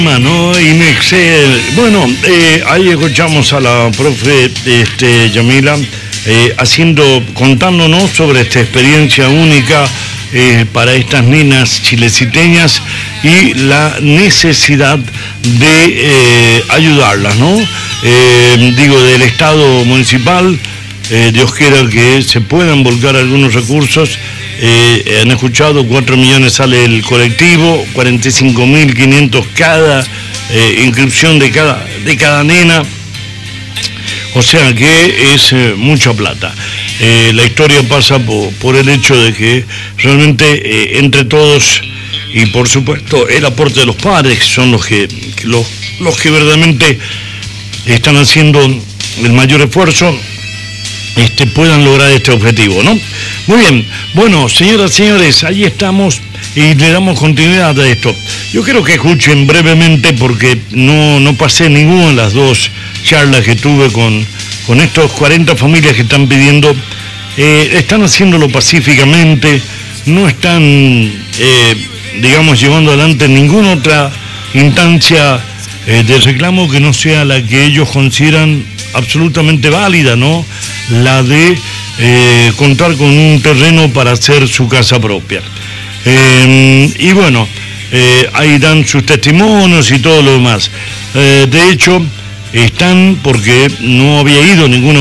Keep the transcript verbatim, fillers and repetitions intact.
¿no? Inex, eh, bueno, eh, ahí escuchamos a la profe este, Yamila eh, haciendo, contándonos sobre esta experiencia única eh, para estas nenas chileciteñas y la necesidad de eh, ayudarlas, ¿no? Eh, digo, del Estado municipal, eh, Dios quiera que se puedan volcar algunos recursos. Eh, han escuchado, cuatro millones sale el colectivo, cuarenta y cinco mil quinientos cada eh, inscripción de cada, de cada nena, o sea que es eh, mucha plata. Eh, la historia pasa por, por el hecho de que realmente eh, entre todos, y por supuesto el aporte de los padres, que son los que, que los, los que verdaderamente están haciendo el mayor esfuerzo, Este, puedan lograr este objetivo, ¿no? Muy bien, bueno, señoras y señores, ahí estamos y le damos continuidad a esto. Yo quiero que escuchen brevemente, porque no, no pasé ninguna de las dos charlas que tuve con, con estos cuarenta familias que están pidiendo, eh, están haciéndolo pacíficamente, no están, eh, digamos, llevando adelante ninguna otra instancia eh, de reclamo que no sea la que ellos consideran absolutamente válida, ¿no? La de eh, contar con un terreno para hacer su casa propia. Eh, y bueno, eh, ahí dan sus testimonios y todo lo demás. Eh, de hecho, están, porque no había ido ninguna